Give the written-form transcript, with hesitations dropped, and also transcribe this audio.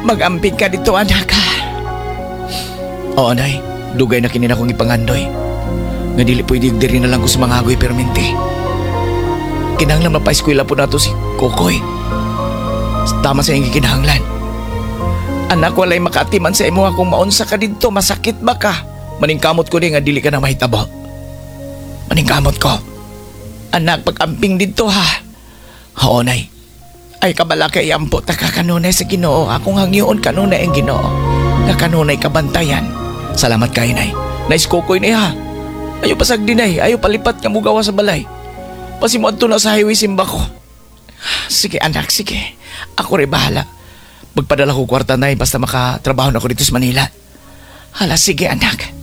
Mag-amping ka dito, anak, ha? Oo, nay. Dugay na kinin akong ipangandoy. Nga dili pwede diri na lang ko sa mga agoy permente. Kinahanglan mapa-eskwela po nato si Kokoy. Tama sa iyong kinahanglan. Anak, walay makaatiman sa imo akong maunsa ka dito. Masakit ba ka? Maningkamot ko nga dili ka na mahitabo. Maningkamot ko. Anak, pag-amping dito, ha? Oo, nay. Ay kabala kay ampo ta ka kanunay sa Ginoo. Akong hangyoon kanunay ang Ginoo. Nga kanunay kabantayan. Salamat kay nay. Nice Kokoy na ha. Ayaw pasag din ay. Ayaw palipat nga mugawa sa balay. Pasimuad to na sa highway simba ko. Sige anak, sige. Ako rin bahala. Magpadala ko kwarta na basta makatrabaho na ako dito sa Manila. Hala, sige anak.